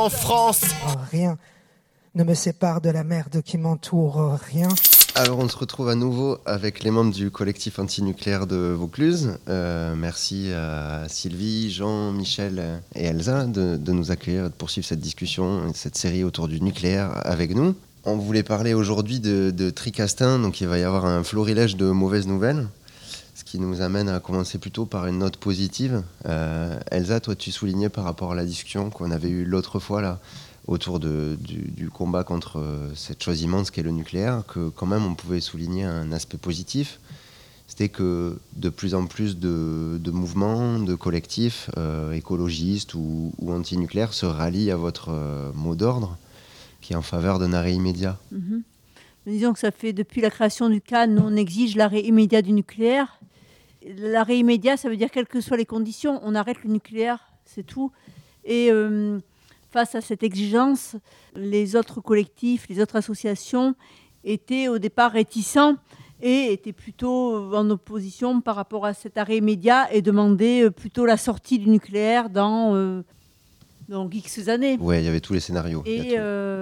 En France, Rien ne me sépare de la merde qui m'entoure, rien. Alors on se retrouve à nouveau avec les membres du collectif antinucléaire de Vaucluse. Merci à Sylvie, Jean, Michel et Elsa de nous accueillir, de poursuivre cette discussion et cette série autour du nucléaire avec nous. On voulait parler aujourd'hui de Tricastin, donc il va y avoir un florilège de mauvaises nouvelles, ce qui nous amène à commencer plutôt par une note positive. Elsa, toi tu soulignais par rapport à la discussion qu'on avait eue l'autre fois là, autour du combat contre cette chose immense qu'est le nucléaire, que quand même on pouvait souligner un aspect positif, c'était que de plus en plus de mouvements, de collectifs écologistes ou anti-nucléaires se rallient à votre mot d'ordre, qui est en faveur d'un arrêt immédiat. Mmh. Disons que ça fait depuis la création du CAN, nous on exige l'arrêt immédiat du nucléaire. L'arrêt immédiat, ça veut dire quelles que soient les conditions, on arrête le nucléaire, c'est tout. Et face à cette exigence, les autres collectifs, les autres associations étaient au départ réticents et étaient plutôt en opposition par rapport à cet arrêt immédiat et demandaient plutôt la sortie du nucléaire dans X années. Ouais, il y avait tous les scénarios. Et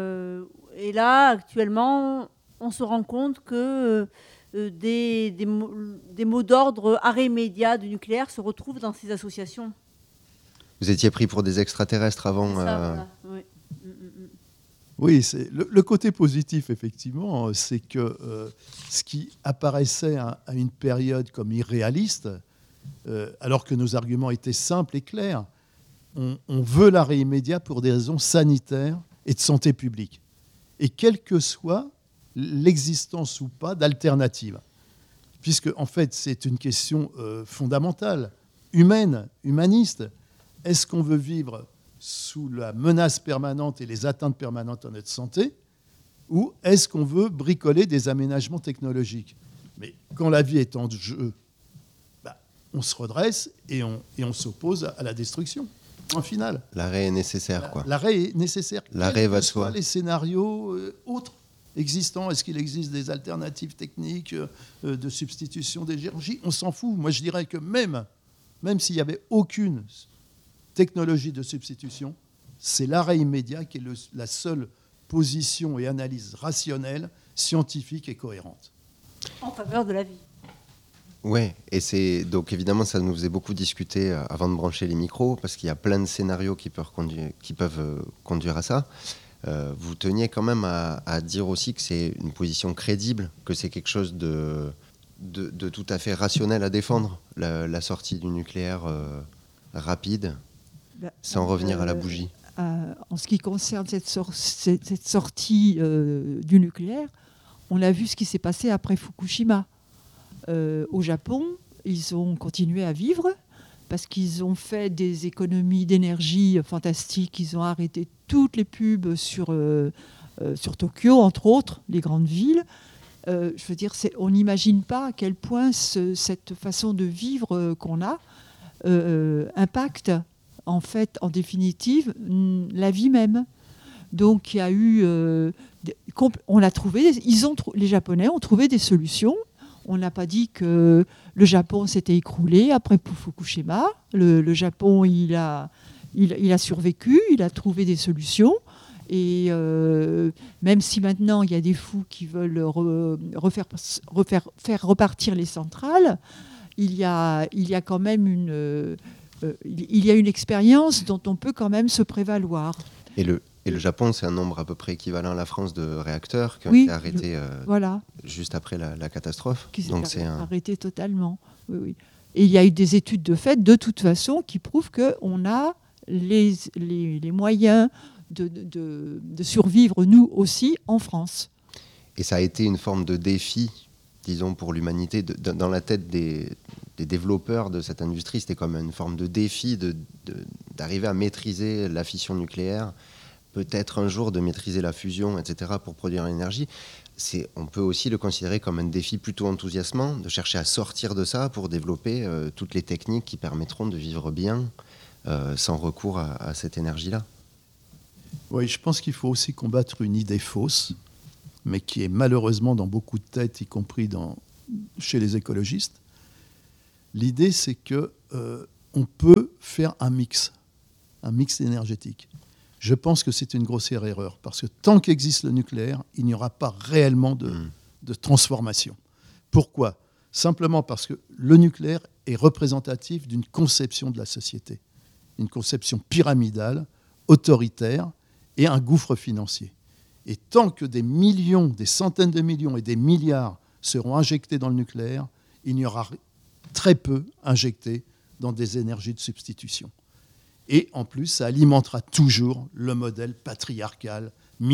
là, actuellement, on se rend compte que des mots d'ordre arrêt immédiat du nucléaire se retrouvent dans ces associations. Vous étiez pris pour des extraterrestres avant. Voilà. Oui. Oui, c'est le côté positif, effectivement, c'est que ce qui apparaissait à une période comme irréaliste, alors que nos arguments étaient simples et clairs, on veut l'arrêt immédiat pour des raisons sanitaires et de santé publique. Et quelle que soit l'existence ou pas d'alternatives. Puisque, en fait, c'est une question fondamentale, humaine, humaniste. Est-ce qu'on veut vivre sous la menace permanente et les atteintes permanentes à notre santé, ou est-ce qu'on veut bricoler des aménagements technologiques ? Mais quand la vie est en jeu, on se redresse et on s'oppose à la destruction. En final. L'arrêt est nécessaire, quoi. L'arrêt est nécessaire. L'arrêt va de soi. Les scénarios autres existants, est-ce qu'il existe des alternatives techniques de substitution d'énergie ? On s'en fout. Moi, je dirais que même s'il n'y avait aucune technologie de substitution, c'est l'arrêt immédiat qui est la seule position et analyse rationnelle, scientifique et cohérente. En faveur de la vie. Ouais, et c'est donc évidemment ça nous faisait beaucoup discuter avant de brancher les micros parce qu'il y a plein de scénarios qui peuvent conduire à ça. Vous teniez quand même à dire aussi que c'est une position crédible, que c'est quelque chose de tout à fait rationnel à défendre, la sortie du nucléaire rapide, sans revenir à la bougie. En ce qui concerne cette sortie du nucléaire, on a vu ce qui s'est passé après Fukushima. Au Japon, ils ont continué à vivre parce qu'ils ont fait des économies d'énergie fantastiques. Ils ont arrêté toutes les pubs sur Tokyo, entre autres, les grandes villes. Je veux dire, on n'imagine pas à quel point cette façon de vivre qu'on a impacte, en fait, en définitive, la vie même. Donc, il y a eu... les Japonais ont trouvé des solutions. On n'a pas dit que le Japon s'était écroulé après Fukushima. Le Japon, il a survécu, il a trouvé des solutions. Et même si maintenant, il y a des fous qui veulent faire repartir les centrales, il y a quand même une expérience dont on peut quand même se prévaloir. Et le Japon, c'est un nombre à peu près équivalent à la France de réacteurs qui ont été arrêtés juste après la catastrophe. Donc c'est arrêté totalement. Oui. Et il y a eu des études de fait, de toute façon, qui prouvent qu'on a les moyens de survivre, nous aussi, en France. Et ça a été une forme de défi, disons, pour l'humanité. Dans la tête des développeurs de cette industrie, c'était comme une forme de défi d'arriver à maîtriser la fission nucléaire, peut-être un jour de maîtriser la fusion, etc., pour produire l'énergie. On peut aussi le considérer comme un défi plutôt enthousiasmant, de chercher à sortir de ça pour développer toutes les techniques qui permettront de vivre bien sans recours à cette énergie-là. Oui, je pense qu'il faut aussi combattre une idée fausse, mais qui est malheureusement dans beaucoup de têtes, y compris chez les écologistes. L'idée, c'est qu'on peut faire un mix énergétique. Je pense que c'est une grossière erreur, parce que tant qu'existe le nucléaire, il n'y aura pas réellement de transformation. Pourquoi ? Simplement parce que le nucléaire est représentatif d'une conception de la société, une conception pyramidale, autoritaire et un gouffre financier. Et tant que des millions, des centaines de millions et des milliards seront injectés dans le nucléaire, il y aura très peu injecté dans des énergies de substitution. Et en plus, ça alimentera toujours le modèle patriarcal,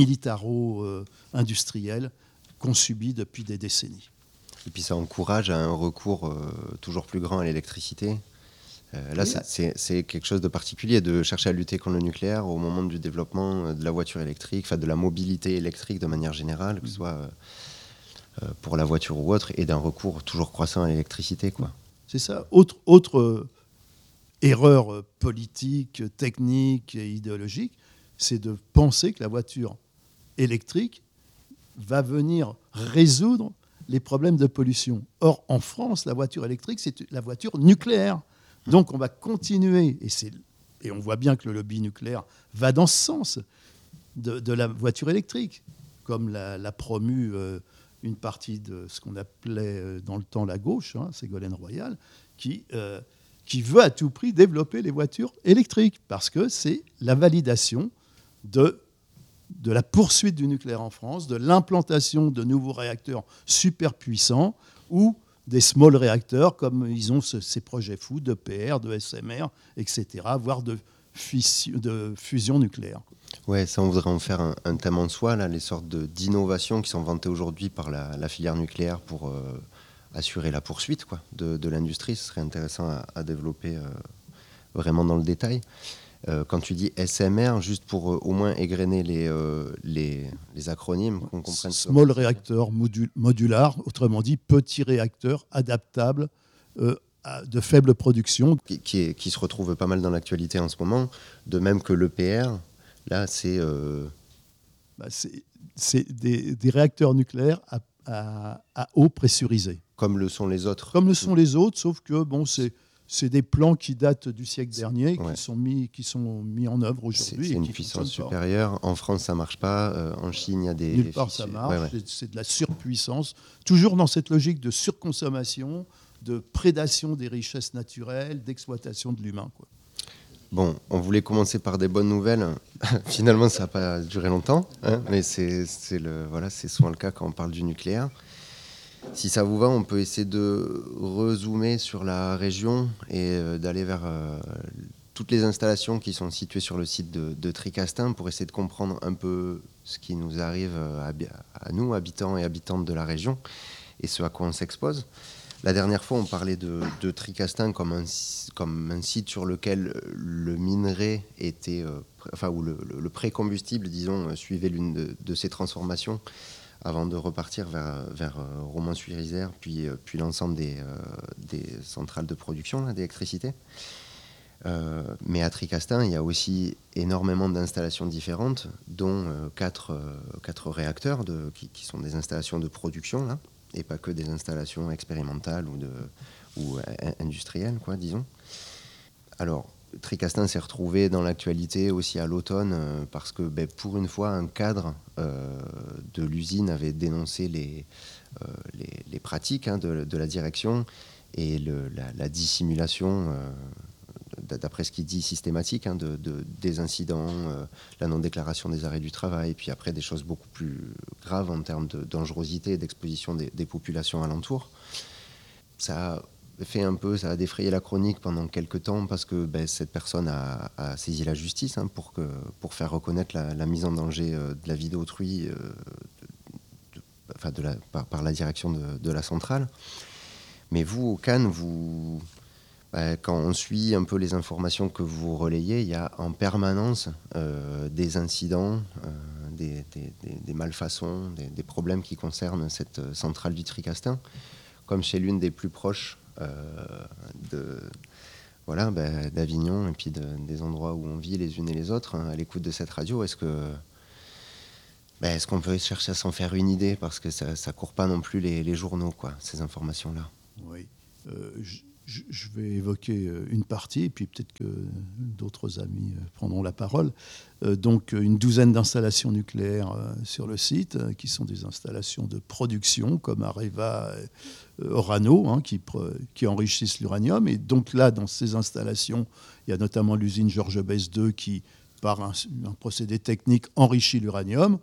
militaro-industriel qu'on subit depuis des décennies. Et puis ça encourage à un recours toujours plus grand à l'électricité. Là, Oui. c'est quelque chose de particulier de chercher à lutter contre le nucléaire au moment du développement de la voiture électrique, de la mobilité électrique de manière générale, que ce soit pour la voiture ou autre, et d'un recours toujours croissant à l'électricité, quoi. C'est ça. Autre erreur politique, technique et idéologique, c'est de penser que la voiture électrique va venir résoudre les problèmes de pollution. Or, en France, la voiture électrique, c'est la voiture nucléaire. Donc, on va continuer, et on voit bien que le lobby nucléaire va dans ce sens de la voiture électrique, comme l'a promu une partie de ce qu'on appelait dans le temps la gauche, Ségolène Royal, qui veut à tout prix développer les voitures électriques, parce que c'est la validation de la poursuite du nucléaire en France, de l'implantation de nouveaux réacteurs super puissants ou des small réacteurs, comme ils ont ces projets fous d'EPR, de SMR, etc., voire de fusion nucléaire. Ouais, ça, on voudrait en faire un thème en soi, là, les sortes d'innovations qui sont vantées aujourd'hui par la filière nucléaire pour assurer la poursuite, quoi, de l'industrie. Ce serait intéressant à développer vraiment dans le détail. Quand tu dis SMR, juste pour au moins égrener les acronymes, qu'on comprenne. Small réacteur modular, autrement dit, petit réacteur adaptable de faible production. Qui se retrouve pas mal dans l'actualité en ce moment, de même que l'EPR. Là, c'est des réacteurs nucléaires à eau pressurisée. Comme le sont les autres. Comme le sont les autres, sauf que c'est des plans qui datent du siècle dernier, ouais. qui sont mis en œuvre aujourd'hui. C'est une puissance supérieure. En France, ça ne marche pas. En Chine, il y a des... Nulle part, ça marche. Ouais. C'est de la surpuissance. Toujours dans cette logique de surconsommation, de prédation des richesses naturelles, d'exploitation de l'humain, quoi. Bon, on voulait commencer par des bonnes nouvelles. Finalement, ça n'a pas duré longtemps, mais c'est souvent le cas quand on parle du nucléaire. Si ça vous va, on peut essayer de rezoomer sur la région et d'aller vers toutes les installations qui sont situées sur le site de Tricastin pour essayer de comprendre un peu ce qui nous arrive à nous, habitants et habitantes de la région, et ce à quoi on s'expose. La dernière fois, on parlait de Tricastin comme un site sur lequel le minerai était, où le pré-combustible, disons, suivait l'une de ces transformations avant de repartir vers Romans-sur-Isère, puis l'ensemble des centrales de production d'électricité. Mais à Tricastin, il y a aussi énormément d'installations différentes, dont 4 réacteurs qui sont des installations de production, là, et pas que des installations expérimentales ou industrielles, quoi, disons. Alors, Tricastin s'est retrouvé dans l'actualité aussi à l'automne parce que, pour une fois, un cadre de l'usine avait dénoncé les pratiques de la direction et la dissimulation, d'après ce qu'il dit, systématique, des incidents, la non-déclaration des arrêts du travail, puis après des choses beaucoup plus graves en termes de dangerosité et d'exposition des populations alentours. Ça a défrayé la chronique pendant quelques temps parce que cette personne a saisi la justice pour faire reconnaître la mise en danger de la vie d'autrui par la direction de la centrale. Mais vous, au Cannes, quand on suit un peu les informations que vous relayez, il y a en permanence des incidents, des malfaçons, des problèmes qui concernent cette centrale du Tricastin, comme chez l'une des plus proches d'Avignon et puis des endroits où on vit les unes et les autres, à l'écoute de cette radio. Est-ce qu'on peut chercher à s'en faire une idée, parce que ça court pas non plus les journaux, quoi, ces informations-là. Oui. Je vais évoquer une partie, et puis peut-être que d'autres amis prendront la parole. Donc, une douzaine d'installations nucléaires sur le site, qui sont des installations de production, comme Areva, Orano, qui enrichissent l'uranium. Et donc là, dans ces installations, il y a notamment l'usine Georges Besse II qui, par un procédé technique, enrichit l'uranium.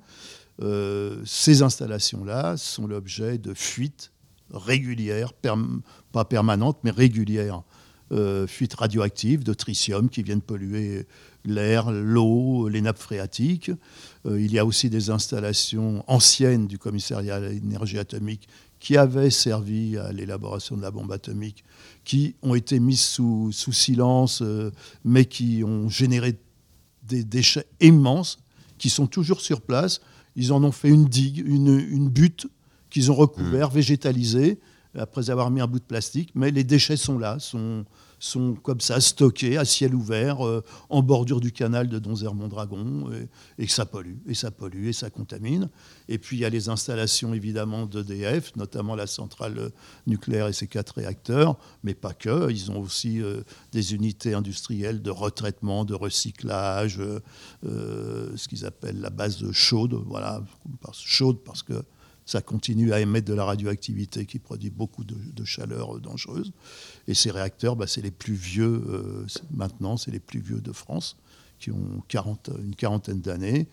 Ces installations-là sont l'objet de fuites régulières, pas permanentes, mais régulières, fuites radioactives de tritium qui viennent polluer l'air, l'eau, les nappes phréatiques. Il y a aussi des installations anciennes du commissariat à l'énergie atomique qui avaient servi à l'élaboration de la bombe atomique, qui ont été mises sous silence, mais qui ont généré des déchets immenses, qui sont toujours sur place. Ils en ont fait une digue, une butte, qu'ils ont recouvert, végétalisé, après avoir mis un bout de plastique. Mais les déchets sont là, sont comme ça, stockés à ciel ouvert, en bordure du canal de Donzère-Mondragon, et ça pollue, et ça pollue, et ça contamine. Et puis il y a les installations, évidemment, d'EDF, notamment la centrale nucléaire et ses 4 réacteurs, mais pas que. Ils ont aussi des unités industrielles de retraitement, de recyclage, ce qu'ils appellent la base chaude, voilà, chaude parce que ça continue à émettre de la radioactivité qui produit beaucoup de chaleur dangereuse. Et ces réacteurs, c'est les plus vieux, maintenant, c'est les plus vieux de France, qui ont une quarantaine d'années,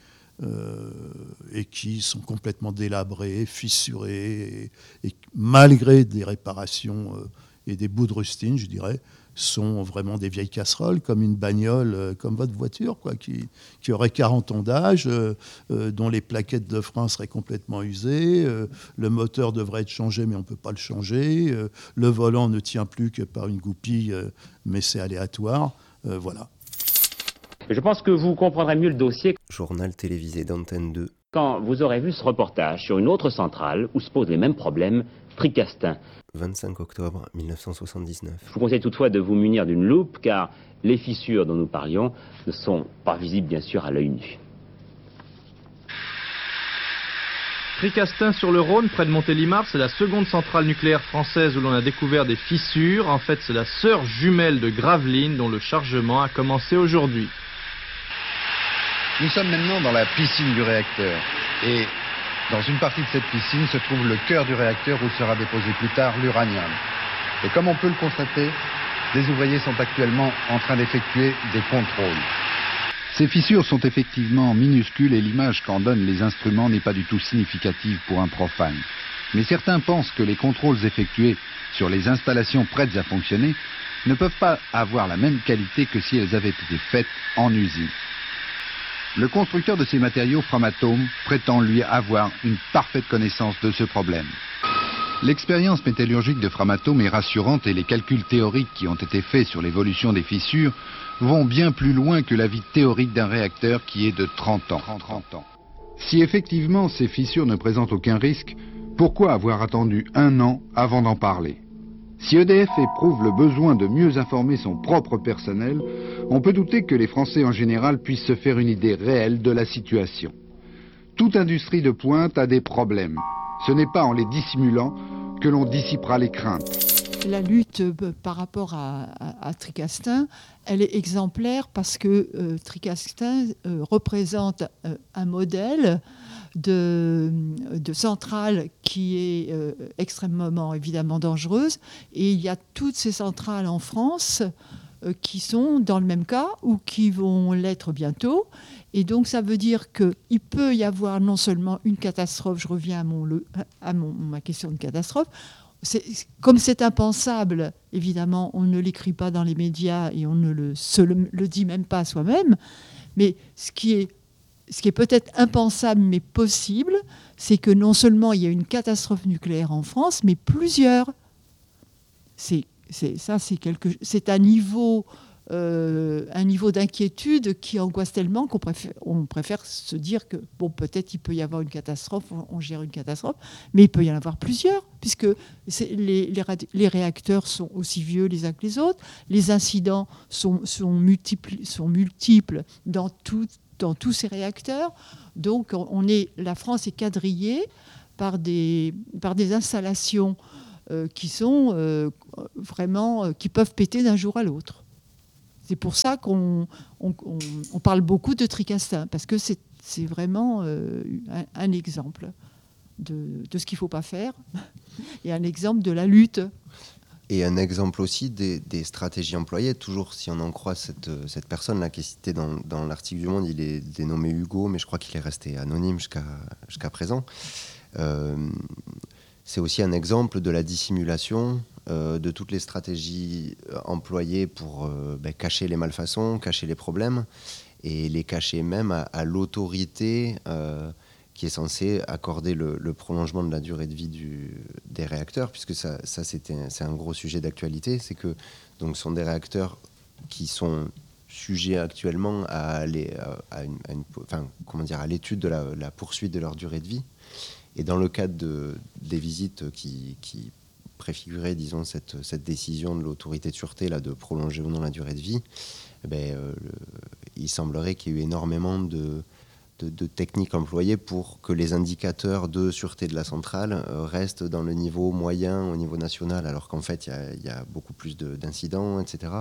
et qui sont complètement délabrés, fissurés, et malgré des réparations et des bouts de rustine, je dirais, sont vraiment des vieilles casseroles, comme une bagnole, comme votre voiture, qui aurait 40 ans d'âge, dont les plaquettes de frein seraient complètement usées, le moteur devrait être changé, mais on ne peut pas le changer, le volant ne tient plus que par une goupille, mais c'est aléatoire, voilà. Je pense que vous comprendrez mieux le dossier Journal télévisé d'Antenne 2. quand vous aurez vu ce reportage sur une autre centrale où se posent les mêmes problèmes, Tricastin. 25 octobre 1979. Je vous conseille toutefois de vous munir d'une loupe car les fissures dont nous parlions ne sont pas visibles bien sûr à l'œil nu. Tricastin sur le Rhône, près de Montélimar, c'est la seconde centrale nucléaire française où l'on a découvert des fissures. En fait, c'est la sœur jumelle de Gravelines dont le chargement a commencé aujourd'hui. Nous sommes maintenant dans la piscine du réacteur. Et dans une partie de cette piscine se trouve le cœur du réacteur où sera déposé plus tard l'uranium. Et comme on peut le constater, les ouvriers sont actuellement en train d'effectuer des contrôles. Ces fissures sont effectivement minuscules et l'image qu'en donnent les instruments n'est pas du tout significative pour un profane. Mais certains pensent que les contrôles effectués sur les installations prêtes à fonctionner ne peuvent pas avoir la même qualité que si elles avaient été faites en usine. Le constructeur de ces matériaux, Framatome, prétend lui avoir une parfaite connaissance de ce problème. L'expérience métallurgique de Framatome est rassurante et les calculs théoriques qui ont été faits sur l'évolution des fissures vont bien plus loin que la vie théorique d'un réacteur qui est de 30 ans. Si effectivement ces fissures ne présentent aucun risque, pourquoi avoir attendu 1 an avant d'en parler ? Si EDF éprouve le besoin de mieux informer son propre personnel, on peut douter que les Français en général puissent se faire une idée réelle de la situation. Toute industrie de pointe a des problèmes. Ce n'est pas en les dissimulant que l'on dissipera les craintes. La lutte par rapport à Tricastin, elle est exemplaire parce que Tricastin représente un modèle de centrale qui est extrêmement évidemment dangereuse. Et il y a toutes ces centrales en France qui sont dans le même cas ou qui vont l'être bientôt. Et donc ça veut dire qu'il peut y avoir non seulement une catastrophe, je reviens à ma question de catastrophe, comme c'est impensable, évidemment, on ne l'écrit pas dans les médias et on ne le dit même pas à soi-même, mais ce qui est peut-être impensable mais possible, c'est que non seulement il y a une catastrophe nucléaire en France, mais plusieurs. C'est un niveau d'inquiétude qui angoisse tellement qu'on préfère se dire que bon, peut-être il peut y avoir une catastrophe, on gère une catastrophe, mais il peut y en avoir plusieurs, puisque les réacteurs sont aussi vieux les uns que les autres, les incidents sont multiples dans tous ces réacteurs. Donc la France est quadrillée par des installations qui sont vraiment qui peuvent péter d'un jour à l'autre. C'est pour ça qu'on parle beaucoup de Tricastin, parce que c'est vraiment un exemple de ce qu'il ne faut pas faire et un exemple de la lutte. Et un exemple aussi des stratégies employées, toujours si on en croit cette personne-là qui est citée dans l'article du Monde, il est dénommé Hugo, mais je crois qu'il est resté anonyme jusqu'à présent. C'est aussi un exemple de la dissimulation, de toutes les stratégies employées pour cacher les malfaçons, cacher les problèmes, et les cacher même à l'autorité qui est censée accorder le prolongement de la durée de vie des réacteurs, puisque ça c'est un gros sujet d'actualité, c'est que donc, ce sont des réacteurs qui sont sujets actuellement à l'étude de la poursuite de leur durée de vie. Et dans le cadre des visites qui préfiguraient, disons, cette décision de l'autorité de sûreté là, de prolonger ou non la durée de vie, il semblerait qu'il y ait eu énormément de techniques employées pour que les indicateurs de sûreté de la centrale restent dans le niveau moyen au niveau national, alors qu'en fait, il y a beaucoup plus d'incidents, etc.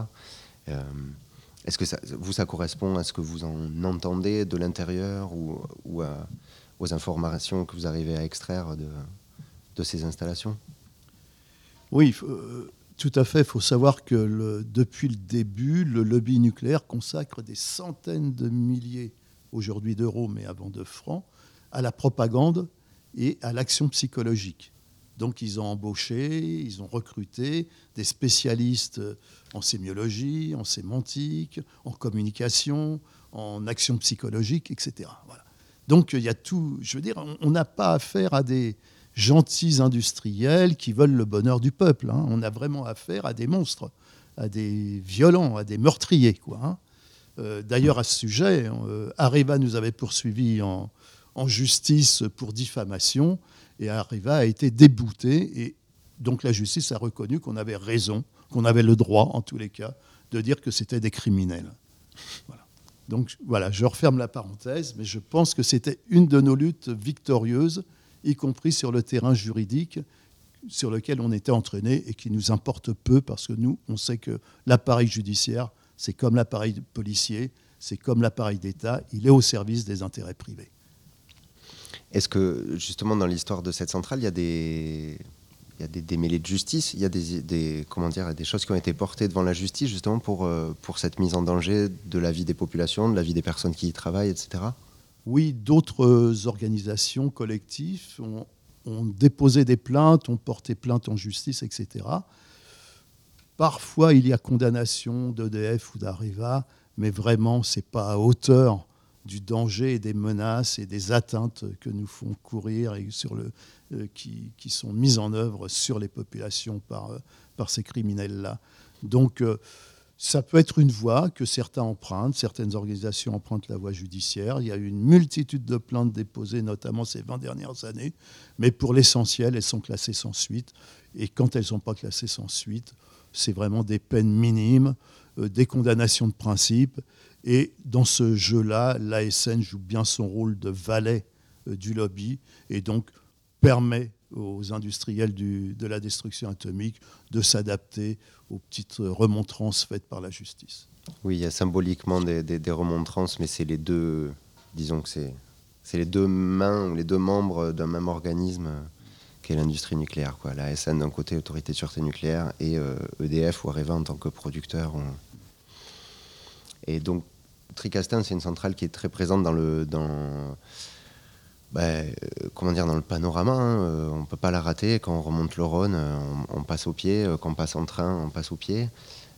Est-ce que ça correspond à ce que vous en entendez de l'intérieur ou aux informations que vous arrivez à extraire de ces installations? Oui, tout à fait. Il faut savoir que depuis le début, le lobby nucléaire consacre des centaines de milliers, aujourd'hui d'euros, mais avant de francs, à la propagande et à l'action psychologique. Donc ils ont embauché, ils ont recruté des spécialistes en sémiologie, en sémantique, en communication, en action psychologique, etc. Voilà. Donc il y a tout, je veux dire, on n'a pas affaire à des gentils industriels qui veulent le bonheur du peuple. Hein. On a vraiment affaire à des monstres, à des violents, à des meurtriers, quoi. Hein. D'ailleurs, à ce sujet, Areva nous avait poursuivis en justice pour diffamation, et Areva a été débouté, et donc la justice a reconnu qu'on avait raison, qu'on avait le droit, en tous les cas, de dire que c'était des criminels. Voilà. Donc voilà, je referme la parenthèse, mais je pense que c'était une de nos luttes victorieuses, y compris sur le terrain juridique, sur lequel on était entraîné et qui nous importe peu, parce que nous, on sait que l'appareil judiciaire, c'est comme l'appareil policier, c'est comme l'appareil d'État, il est au service des intérêts privés. Est-ce que, justement, dans l'histoire de cette centrale, il y a des démêlés de justice, il y a des choses qui ont été portées devant la justice, justement, pour cette mise en danger de la vie des populations, de la vie des personnes qui y travaillent, etc. Oui, d'autres organisations collectives ont déposé des plaintes, ont porté plainte en justice, etc. Parfois, il y a condamnation d'EDF ou d'Areva, mais vraiment, ce n'est pas à hauteur du danger et des menaces et des atteintes que nous font courir et qui sont mises en œuvre sur les populations par ces criminels-là. Donc, ça peut être une voie que certains empruntent, certaines organisations empruntent la voie judiciaire. Il y a eu une multitude de plaintes déposées, notamment ces 20 dernières années, mais pour l'essentiel, elles sont classées sans suite. Et quand elles ne sont pas classées sans suite, c'est vraiment des peines minimes, des condamnations de principe. Et dans ce jeu-là, l'ASN joue bien son rôle de valet du lobby et donc permet aux industriels de la destruction atomique de s'adapter aux petites remontrances faites par la justice. Oui, il y a symboliquement des remontrances, mais c'est les deux, disons que c'est les deux mains, les deux membres d'un même organisme qu'est l'industrie nucléaire, quoi. La SN d'un côté, Autorité de sûreté nucléaire, et EDF ou Areva en tant que producteur. Et donc, Tricastin, c'est une centrale qui est très présente dans le panorama. Hein. On ne peut pas la rater. Quand on remonte le Rhône, on passe au pied. Quand on passe en train, on passe au pied.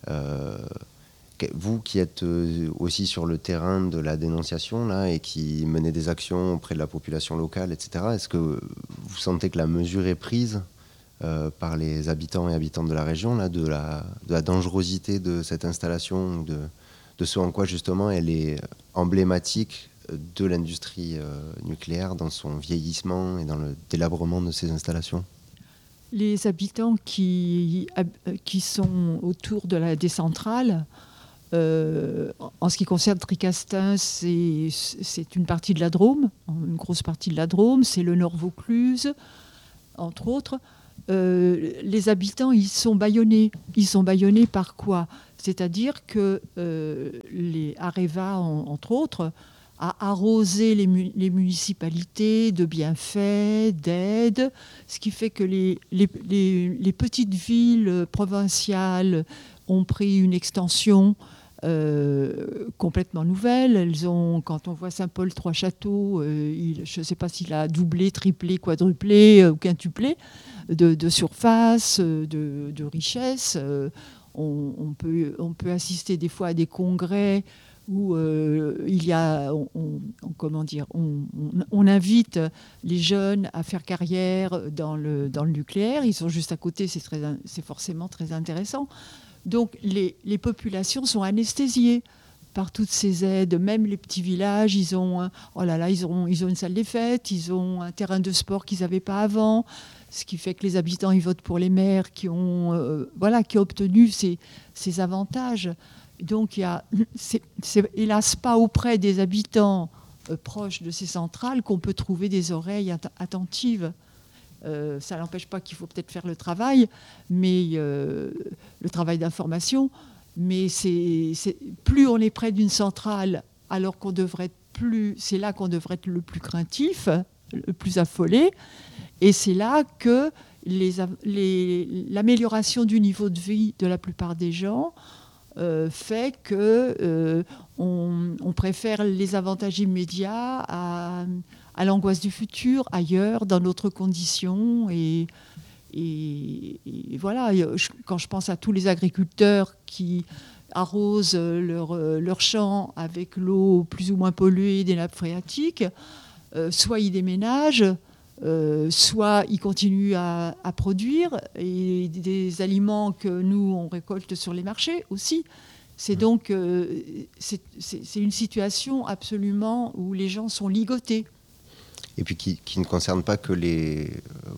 Vous qui êtes aussi sur le terrain de la dénonciation là, et qui menez des actions auprès de la population locale, etc., est-ce que vous sentez que la mesure est prise par les habitants et habitantes de la région là, de la dangerosité de cette installation, de ce en quoi justement elle est emblématique de l'industrie nucléaire dans son vieillissement et dans le délabrement de ces installations? Les habitants qui sont autour des centrales, en ce qui concerne Tricastin, c'est une partie de la Drôme, une grosse partie de la Drôme, c'est le Nord Vaucluse, entre autres. les habitants, ils sont bâillonnés. Ils sont bâillonnés par quoi ? C'est-à-dire que les Areva, entre autres, a arrosé les municipalités de bienfaits, d'aides, ce qui fait que les petites villes provinciales ont pris une extension complètement nouvelle. Elles ont, quand on voit Saint-Paul-Trois-Châteaux, je ne sais pas s'il a doublé, triplé, quadruplé ou quintuplé de surface, de richesse. On peut assister des fois à des congrès où il y a, on invite les jeunes à faire carrière dans le nucléaire. Ils sont juste à côté, c'est forcément très intéressant. Donc les populations sont anesthésiées par toutes ces aides. Même les petits villages, ils ont une salle des fêtes, ils ont un terrain de sport qu'ils n'avaient pas avant. Ce qui fait que les habitants, ils votent pour les maires qui ont obtenu ces avantages. Donc, c'est hélas pas auprès des habitants proches de ces centrales qu'on peut trouver des oreilles attentives. Ça n'empêche pas qu'il faut peut-être faire le travail, mais le travail d'information. Mais plus on est près d'une centrale, alors qu'on devrait être c'est là qu'on devrait être le plus craintif, le plus affolé. Et c'est là que l'amélioration du niveau de vie de la plupart des gens fait que on préfère les avantages immédiats à l'angoisse du futur, ailleurs, dans d'autres conditions. Et voilà, quand je pense à tous les agriculteurs qui arrosent leurs champs avec l'eau plus ou moins polluée des nappes phréatiques, soit ils déménagent, soit ils continuent à produire, et des aliments que nous, on récolte sur les marchés aussi. C'est donc c'est une situation absolument où les gens sont ligotés. Et puis qui ne concerne pas que les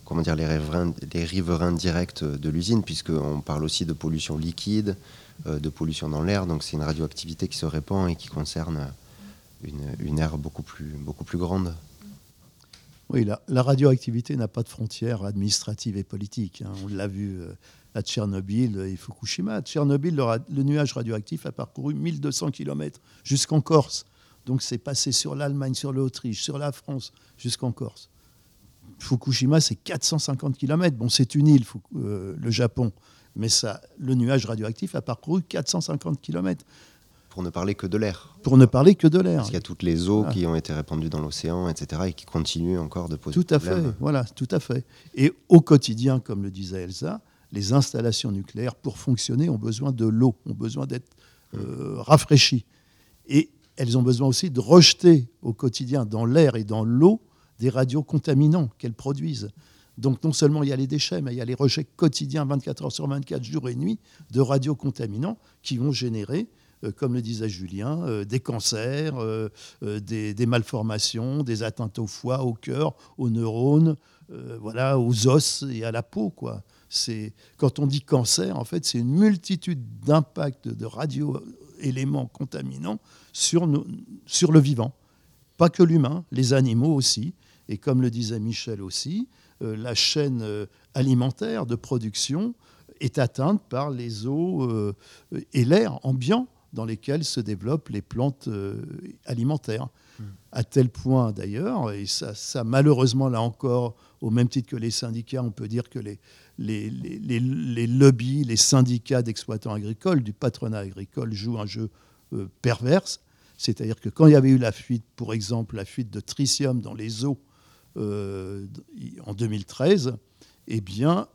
riverains directs de l'usine, puisqu'on parle aussi de pollution liquide, de pollution dans l'air. Donc c'est une radioactivité qui se répand et qui concerne une aire beaucoup plus grande. Oui, la radioactivité n'a pas de frontières administratives et politiques. On l'a vu à Tchernobyl et Fukushima. À Tchernobyl, le nuage radioactif a parcouru 1200 km jusqu'en Corse. Donc c'est passé sur l'Allemagne, sur l'Autriche, sur la France, jusqu'en Corse. Fukushima, c'est 450 km. Bon, c'est une île, le Japon. Mais le nuage radioactif a parcouru 450 km. Pour ne parler que de l'air. Pour ne parler que de l'air. Parce qu'il y a toutes les eaux qui ont été répandues dans l'océan, etc., et qui continuent encore de poser problème. Tout à fait. Et au quotidien, comme le disait Elsa, les installations nucléaires, pour fonctionner, ont besoin de l'eau, ont besoin d'être rafraîchies. Et elles ont besoin aussi de rejeter au quotidien, dans l'air et dans l'eau, des radiocontaminants qu'elles produisent. Donc non seulement il y a les déchets, mais il y a les rejets quotidiens, 24 heures sur 24, jour et nuit, de radiocontaminants qui vont générer, comme le disait Julien, des cancers, des malformations, des atteintes au foie, au cœur, aux neurones, aux os et à la peau, quoi. Quand on dit cancer, en fait, c'est une multitude d'impacts de radioéléments contaminants sur le vivant. Pas que l'humain, les animaux aussi. Et comme le disait Michel aussi, la chaîne alimentaire de production est atteinte par les eaux et l'air ambiant dans lesquels se développent les plantes alimentaires. À tel point d'ailleurs, et ça malheureusement là encore, au même titre que les syndicats, on peut dire que les lobbies, les syndicats d'exploitants agricoles, du patronat agricole, jouent un jeu perverse. C'est-à-dire que quand il y avait eu la fuite, pour exemple, la fuite de tritium dans les eaux en 2013, eh bien,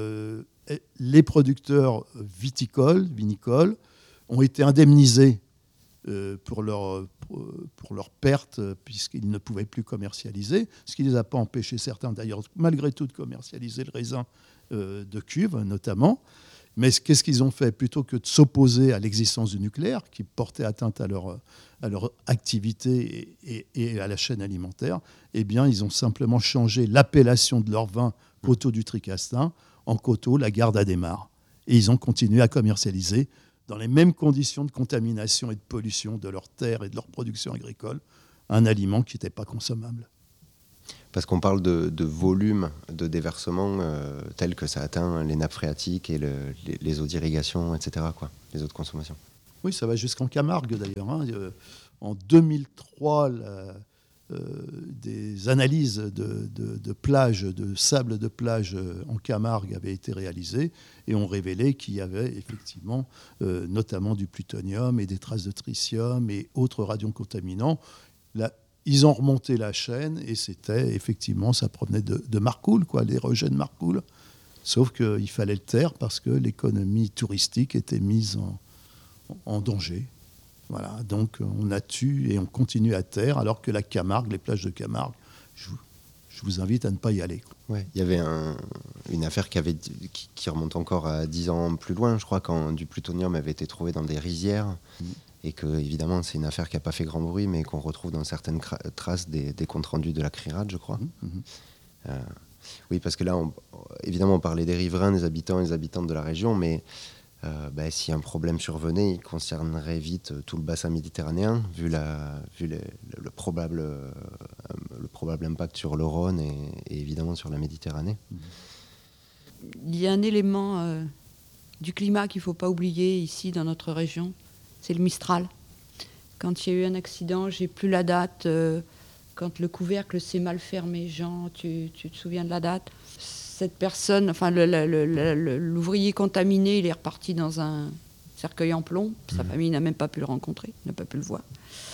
les producteurs vinicoles, ont été indemnisés pour leur perte, puisqu'ils ne pouvaient plus commercialiser, ce qui ne les a pas empêchés, certains d'ailleurs, malgré tout, de commercialiser le raisin de cuve, notamment. Mais qu'est-ce qu'ils ont fait ? Plutôt que de s'opposer à l'existence du nucléaire, qui portait atteinte à leur activité et à la chaîne alimentaire, eh bien, ils ont simplement changé l'appellation de leur vin Coteaux du Tricastin en Coteaux la Garde Adhémar. Et ils ont continué à commercialiser dans les mêmes conditions de contamination et de pollution de leurs terres et de leur production agricole, un aliment qui n'était pas consommable. Parce qu'on parle de volume de déversement tel que ça atteint les nappes phréatiques et les eaux d'irrigation, etc., quoi, les eaux de consommation. Oui, ça va jusqu'en Camargue d'ailleurs. En 2003, des analyses de plages, de sable de plage en Camargue avaient été réalisées et ont révélé qu'il y avait effectivement notamment du plutonium et des traces de tritium et autres radiocontaminants. Là, ils ont remonté la chaîne et c'était effectivement, ça provenait de Marcoule, quoi, les rejets de Marcoule. Sauf qu'il fallait le taire parce que l'économie touristique était mise en danger. Voilà, donc on a tué et on continue à taire, alors que la Camargue, les plages de Camargue, je vous invite à ne pas y aller. Ouais, il y avait une affaire qui remonte encore à 10 ans plus loin, je crois, quand du plutonium avait été trouvé dans des rizières. Et que, évidemment, c'est une affaire qui n'a pas fait grand bruit, mais qu'on retrouve dans certaines traces des comptes rendus de la CRIRAD, je crois. Oui, parce que là, évidemment, on parlait des riverains, des habitants et des habitantes de la région, mais si un problème survenait, il concernerait vite tout le bassin méditerranéen, vu le probable impact sur le Rhône et évidemment sur la Méditerranée. Il y a un élément du climat qu'il ne faut pas oublier ici dans notre région, c'est le Mistral. Quand il y a eu un accident, j'ai plus la date, quand le couvercle s'est mal fermé, Jean, tu te souviens de la date ? Cette personne, enfin l'ouvrier contaminé, il est reparti dans un cercueil en plomb. Sa famille n'a même pas pu le rencontrer, n'a pas pu le voir.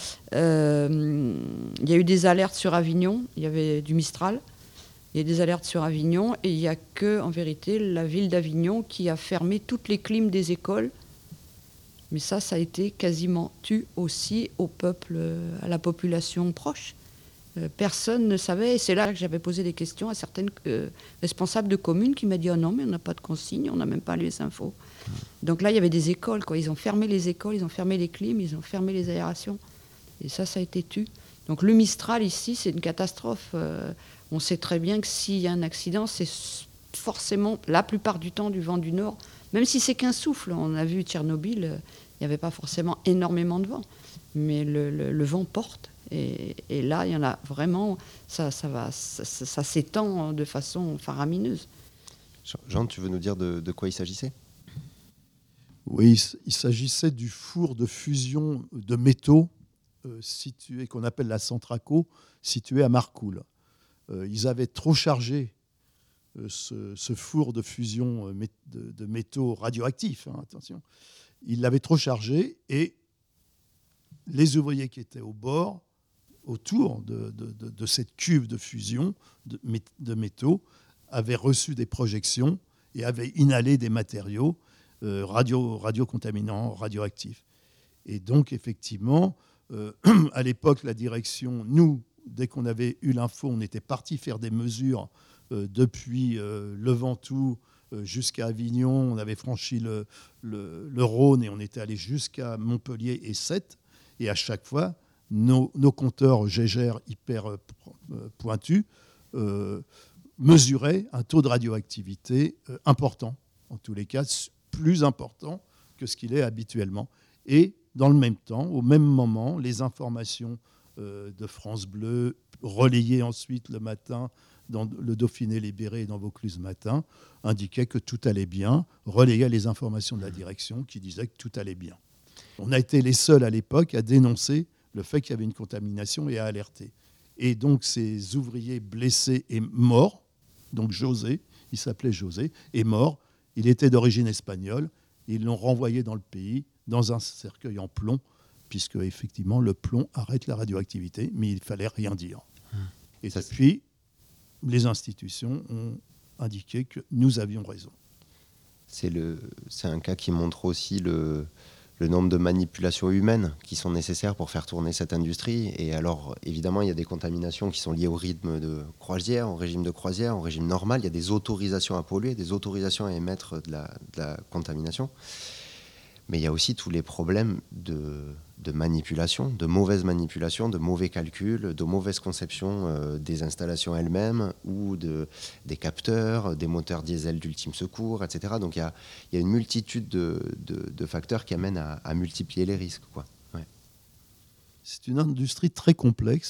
Il y a eu des alertes sur Avignon, il y avait du Mistral. Il y a des alertes sur Avignon et il n'y a que, en vérité, la ville d'Avignon qui a fermé toutes les clims des écoles. Mais ça a été quasiment dû aussi au peuple, à la population proche. Personne ne savait, et c'est là que j'avais posé des questions à certaines responsables de communes qui m'ont dit « Oh non, mais on n'a pas de consignes, on n'a même pas les infos. » Donc là, il y avait des écoles, quoi. Ils ont fermé les écoles, ils ont fermé les clims, ils ont fermé les aérations. Et ça a été tu. Donc le Mistral, ici, c'est une catastrophe. On sait très bien que s'il y a un accident, c'est forcément, la plupart du temps, du vent du Nord. Même si c'est qu'un souffle. On a vu Tchernobyl, il n'y avait pas forcément énormément de vent. Mais le vent porte. Et là, il y en a vraiment, ça s'étend de façon faramineuse. Jean, tu veux nous dire de quoi il s'agissait ? Oui, il s'agissait du four de fusion de métaux situé, qu'on appelle la Centraco, situé à Marcoule. Ils avaient trop chargé ce four de fusion de métaux radioactifs, attention. Ils l'avaient trop chargé et les ouvriers qui étaient au bord, autour de cette cuve de fusion de métaux, avaient reçu des projections et avaient inhalé des matériaux radiocontaminants, radioactifs. Et donc, effectivement, à l'époque, la direction, nous, dès qu'on avait eu l'info, on était parti faire des mesures depuis le Ventoux jusqu'à Avignon. On avait franchi le Rhône et on était allé jusqu'à Montpellier et Sète. Et à chaque fois, nos compteurs Gégère hyper pointus mesuraient un taux de radioactivité important, en tous les cas plus important que ce qu'il est habituellement. Et dans le même temps, au même moment, les informations de France Bleu, relayées ensuite le matin dans le Dauphiné Libéré et dans Vaucluse Matin, indiquaient que tout allait bien, relayaient les informations de la direction qui disaient que tout allait bien. On a été les seuls à l'époque à dénoncer le fait qu'il y avait une contamination et à alerter. Et donc ces ouvriers blessés et morts, donc José, il s'appelait José, est mort, il était d'origine espagnole, ils l'ont renvoyé dans le pays, dans un cercueil en plomb, puisque effectivement le plomb arrête la radioactivité, mais il ne fallait rien dire. Et depuis, les institutions ont indiqué que nous avions raison. C'est un cas qui montre aussi le nombre de manipulations humaines qui sont nécessaires pour faire tourner cette industrie. Et alors, évidemment, il y a des contaminations qui sont liées au rythme de croisière, au régime de croisière, au régime normal. Il y a des autorisations à polluer, des autorisations à émettre de la contamination. Mais il y a aussi tous les problèmes de manipulation, de mauvaise manipulation, de mauvais calculs, de mauvaise conception des installations elles-mêmes ou des capteurs, des moteurs diesel d'ultime secours, etc. Donc il y a une multitude de facteurs qui amènent à multiplier les risques, quoi. Ouais. C'est une industrie très complexe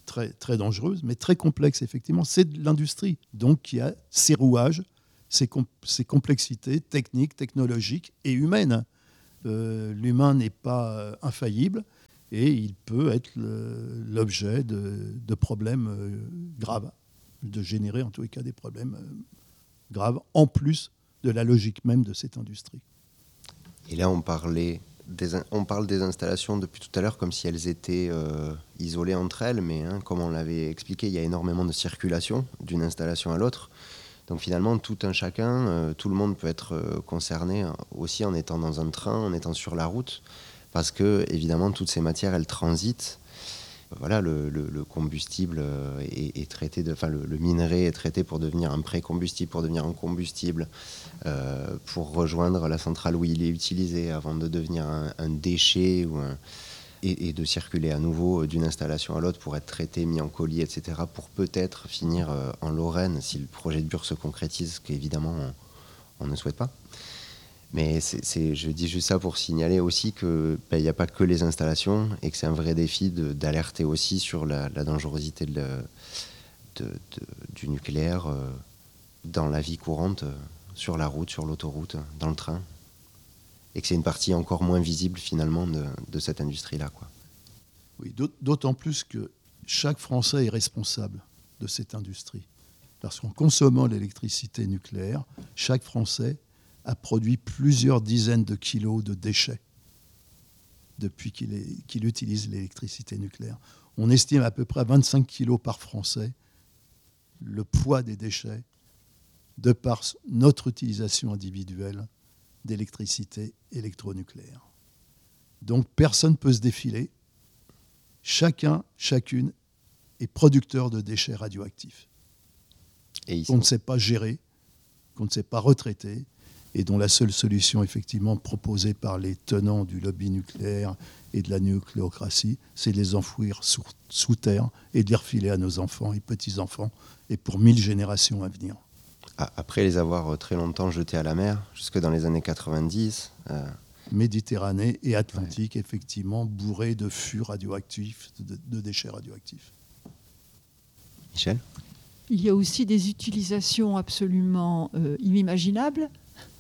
très, très dangereuse, mais très complexe, effectivement. C'est de l'industrie, donc qui a ses rouages, ses complexités techniques, technologiques et humaines. L'humain n'est pas infaillible et il peut être l'objet de problèmes graves, de générer en tous les cas des problèmes graves, en plus de la logique même de cette industrie. Et là, on parle des installations depuis tout à l'heure comme si elles étaient isolées entre elles, mais comme on l'avait expliqué, il y a énormément de circulation d'une installation à l'autre. Donc finalement, tout un chacun, tout le monde peut être concerné aussi en étant dans un train, en étant sur la route, parce que évidemment, toutes ces matières, elles transitent. Voilà, le combustible est traité, le minerai est traité pour devenir un pré-combustible, pour devenir un combustible, pour rejoindre la centrale où il est utilisé avant de devenir un déchet et de circuler à nouveau d'une installation à l'autre pour être traité, mis en colis, etc., pour peut-être finir en Lorraine si le projet de Bure se concrétise, ce qu'évidemment on ne souhaite pas. Mais je dis juste ça pour signaler aussi qu'il n'y a pas que les installations et que c'est un vrai défi d'alerter aussi sur la dangerosité du nucléaire dans la vie courante, sur la route, sur l'autoroute, dans le train. Et que c'est une partie encore moins visible finalement de cette industrie-là, quoi. Oui, d'autant plus que chaque Français est responsable de cette industrie. Parce qu'en consommant l'électricité nucléaire, chaque Français a produit plusieurs dizaines de kilos de déchets depuis qu'il utilise l'électricité nucléaire. On estime à peu près à 25 kilos par Français le poids des déchets de par notre utilisation individuelle d'électricité électronucléaire. Donc personne ne peut se défiler. Chacune est producteur de déchets radioactifs qu'on ne sait pas gérer, qu'on ne sait pas retraiter, et dont la seule solution effectivement proposée par les tenants du lobby nucléaire et de la nucléocratie, c'est de les enfouir sous terre et de les refiler à nos enfants et petits-enfants, et pour 1000 générations à venir. Après les avoir très longtemps jetés à la mer, jusque dans les années 90... Méditerranée et Atlantique, ouais. Effectivement, bourrés de fûts radioactifs, de déchets radioactifs. Michel ? Il y a aussi des utilisations absolument inimaginables,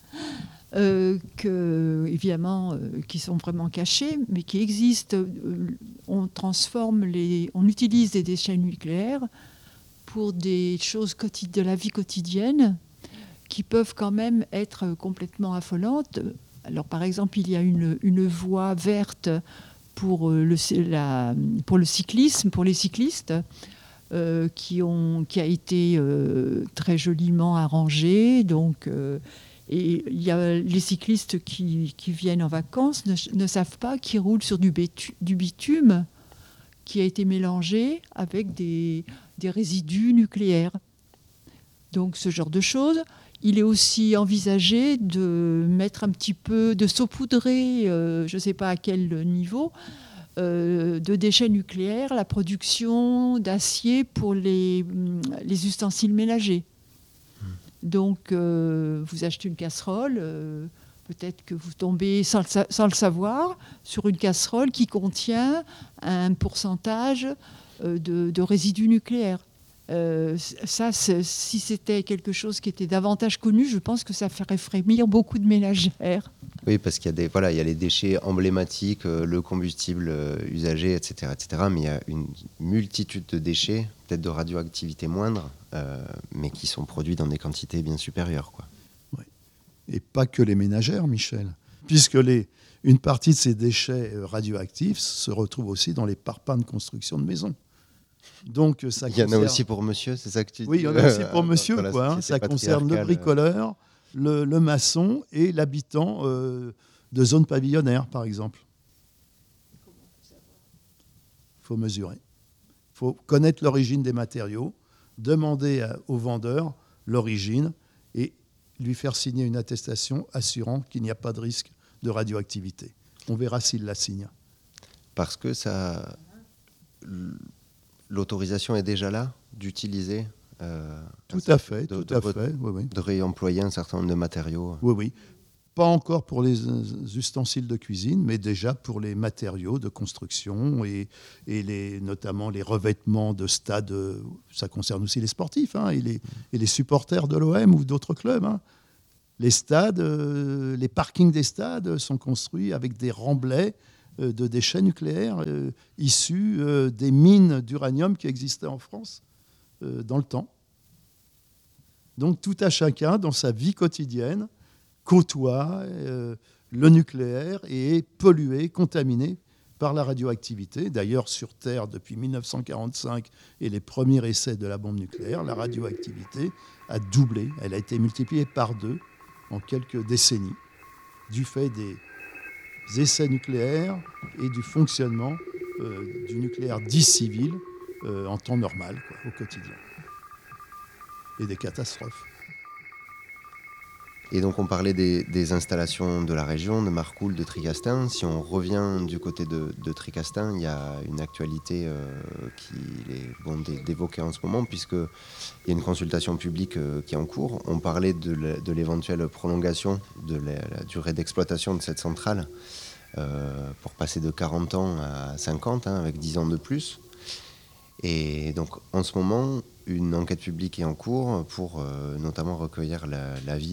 qui sont vraiment cachées, mais qui existent. On utilise des déchets nucléaires pour des choses de la vie quotidienne qui peuvent quand même être complètement affolantes. Alors, par exemple, il y a une voie verte pour le cyclisme, pour les cyclistes, qui a été très joliment arrangée. Donc, et il y a les cyclistes qui viennent en vacances ne savent pas qu'ils roulent sur du bitume qui a été mélangé avec des résidus nucléaires. Donc, ce genre de choses. Il est aussi envisagé de mettre un petit peu, de saupoudrer, je ne sais pas à quel niveau, de déchets nucléaires, la production d'acier pour les ustensiles ménagers. Donc, vous achetez une casserole, peut-être que vous tombez, sans le savoir, sur une casserole qui contient un pourcentage de résidus nucléaires. Si c'était quelque chose qui était davantage connu, je pense que ça ferait frémir beaucoup de ménagères. Oui, parce qu'il y a il y a les déchets emblématiques, le combustible usagé, etc., mais il y a une multitude de déchets, peut-être de radioactivité moindre, mais qui sont produits dans des quantités bien supérieures, quoi. Oui. Et pas que les ménagères, Michel, puisque une partie de ces déchets radioactifs se retrouve aussi dans les parpaings de construction de maisons. Donc, ça il y en a aussi pour monsieur, c'est ça que tu dis? Oui, il y en a aussi pour monsieur, quoi. Ça concerne le bricoleur, le maçon et l'habitant de zones pavillonnaires, par exemple. Il faut mesurer. Il faut connaître l'origine des matériaux, demander au vendeur l'origine et lui faire signer une attestation assurant qu'il n'y a pas de risque de radioactivité. On verra s'il la signe. Parce que l'autorisation est déjà là d'utiliser tout à fait, de réemployer un certain nombre de matériaux. Oui. pas encore pour les ustensiles de cuisine, mais déjà pour les matériaux de construction et notamment les revêtements de stades. Ça concerne aussi les sportifs et les supporters de l'OM ou d'autres clubs. Les stades, les parkings des stades sont construits avec des remblais de déchets nucléaires issus des mines d'uranium qui existaient en France dans le temps. Donc tout à chacun, dans sa vie quotidienne, côtoie le nucléaire et est pollué, contaminé par la radioactivité. D'ailleurs, sur Terre, depuis 1945 et les premiers essais de la bombe nucléaire, la radioactivité a doublé. Elle a été multipliée par 2 en quelques décennies, du fait des essais nucléaires et du fonctionnement du nucléaire dit civil en temps normal, au quotidien. Et des catastrophes. Et donc on parlait des installations de la région, de Marcoule, de Tricastin. Si on revient du côté de Tricastin, il y a une actualité qu'il est bon d'évoquer en ce moment, puisqu'il y a une consultation publique qui est en cours. On parlait de l'éventuelle prolongation de la durée d'exploitation de cette centrale pour passer de 40 ans à 50, avec 10 ans de plus. Et donc en ce moment, une enquête publique est en cours pour notamment recueillir l'avis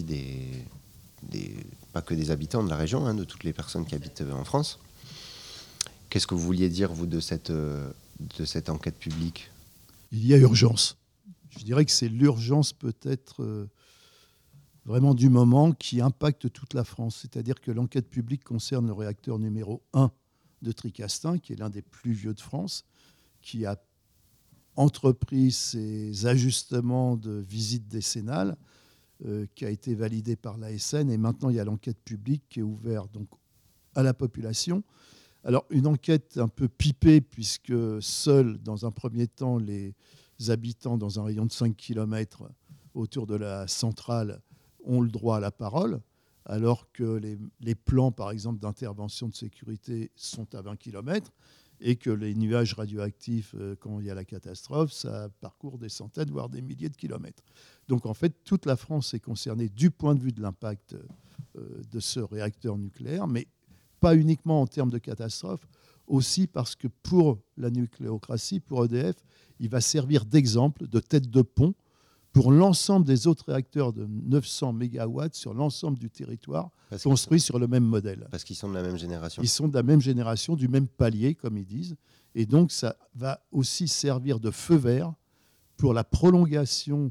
pas que des habitants de la région, de toutes les personnes qui habitent en France. Qu'est-ce que vous vouliez dire, vous, de cette enquête publique ? Il y a urgence. Je dirais que c'est l'urgence peut-être vraiment du moment qui impacte toute la France. C'est-à-dire que l'enquête publique concerne le réacteur numéro 1 de Tricastin, qui est l'un des plus vieux de France, qui a entrepris ces ajustements de visite décennale qui a été validé par l'ASN, et maintenant il y a l'enquête publique qui est ouverte donc à la population. Alors une enquête un peu pipée, puisque seuls dans un premier temps les habitants dans un rayon de 5 km autour de la centrale ont le droit à la parole, alors que les plans par exemple d'intervention de sécurité sont à 20 km, et que les nuages radioactifs, quand il y a la catastrophe, ça parcourt des centaines, voire des milliers de kilomètres. Donc en fait, toute la France est concernée du point de vue de l'impact de ce réacteur nucléaire, mais pas uniquement en termes de catastrophe, aussi parce que pour la nucléocratie, pour EDF, il va servir d'exemple, de tête de pont, pour l'ensemble des autres réacteurs de 900 MW sur l'ensemble du territoire, construits sur le même modèle. Parce qu'ils sont de la même génération. Ils sont de la même génération, du même palier, comme ils disent. Et donc, ça va aussi servir de feu vert pour la prolongation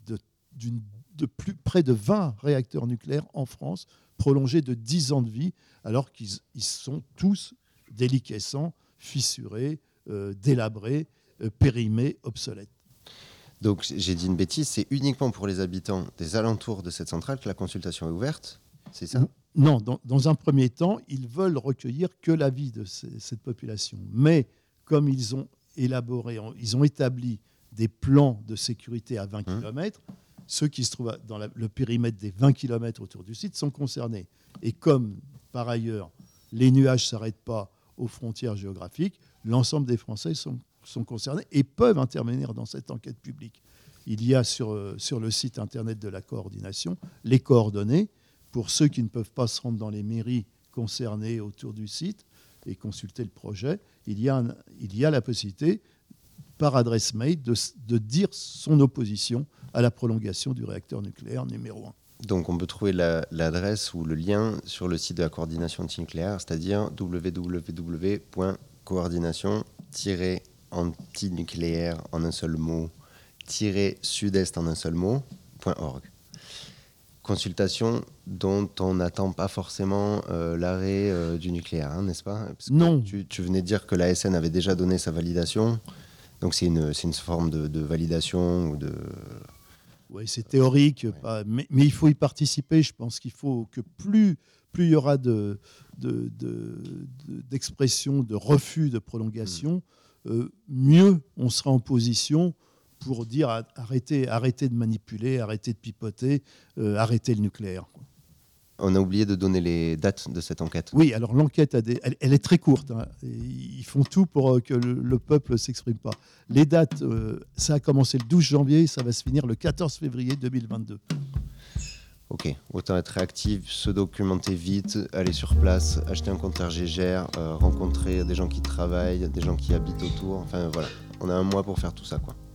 de près de 20 réacteurs nucléaires en France, prolongés de 10 ans de vie, alors qu'ils sont tous déliquescents, fissurés, délabrés, périmés, obsolètes. Donc j'ai dit une bêtise, c'est uniquement pour les habitants des alentours de cette centrale que la consultation est ouverte, c'est ça ? Non, dans un premier temps, ils veulent recueillir que l'avis de cette population. Mais comme ils ont établi des plans de sécurité à 20 km, ceux qui se trouvent dans le périmètre des 20 km autour du site sont concernés. Et comme, par ailleurs, les nuages ne s'arrêtent pas aux frontières géographiques, l'ensemble des Français sont concernés et peuvent intervenir dans cette enquête publique. Il y a sur le site internet de la coordination les coordonnées pour ceux qui ne peuvent pas se rendre dans les mairies concernées autour du site et consulter le projet. Il y a la possibilité, par adresse mail, de dire son opposition à la prolongation du réacteur nucléaire numéro 1. Donc on peut trouver l'adresse ou le lien sur le site de la coordination antinucléaire, c'est-à-dire www.coordination-antinucléaire en un seul mot, -sud-est en un seul mot.org. Consultation dont on n'attend pas forcément l'arrêt du nucléaire, n'est-ce pas ? Parce que non. Tu venais de dire que l'ASN avait déjà donné sa validation, donc c'est une forme de validation ou de... Oui, c'est théorique, mais il faut y participer. Je pense qu'il faut que plus il y aura d'expressions de refus de prolongation, mieux on sera en position pour dire arrêtez de manipuler, arrêtez de pipoter, arrêtez le nucléaire. On a oublié de donner les dates de cette enquête. Oui, alors l'enquête, elle est très courte. Ils font tout pour que le peuple ne s'exprime pas. Les dates, ça a commencé le 12 janvier, ça va se finir le 14 février 2022. Ok, autant être réactif, se documenter vite, aller sur place, acheter un compteur Gégère, rencontrer des gens qui travaillent, des gens qui habitent autour. Enfin voilà, on a un mois pour faire tout ça, quoi.